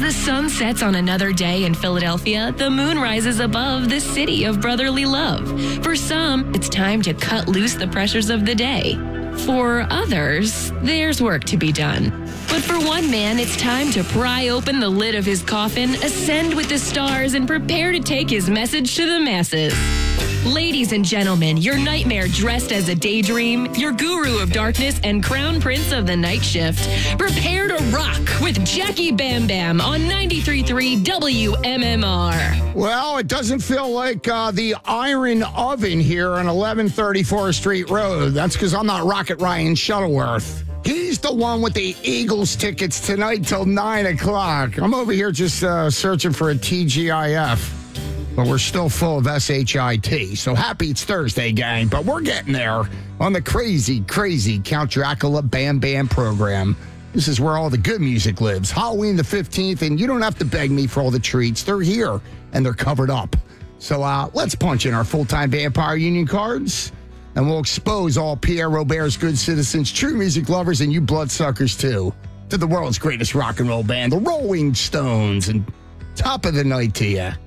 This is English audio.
the sun sets on another day in Philadelphia, the moon rises above the city of brotherly love. For some, it's time to cut loose the pressures of the day. For others, there's work to be done. But for one man, it's time to pry open the lid of his coffin, ascend with the stars, and prepare to take his message to the masses. Ladies and gentlemen, your nightmare dressed as a daydream, your guru of darkness and crown prince of the night shift. Prepare to rock with Jackie Bam Bam on 93.3 WMMR. Well, it doesn't feel like the iron oven here on 1134 Street Road. That's because I'm not Rocket Ryan Shuttleworth. He's the one with the Eagles tickets tonight till 9 o'clock. I'm over here just searching for a TGIF. But we're still full of SHIT. So happy it's Thursday, gang. But we're getting there on the crazy, crazy Count Dracula Bam Bam program. This is where all the good music lives. Halloween the 15th, and you don't have to beg me for all the treats. They're here, and they're covered up. So let's punch in our full-time Vampire Union cards, and we'll expose all Pierre Robert's good citizens, true music lovers, and you bloodsuckers, too, to the world's greatest rock and roll band, the Rolling Stones. And top of the night to you.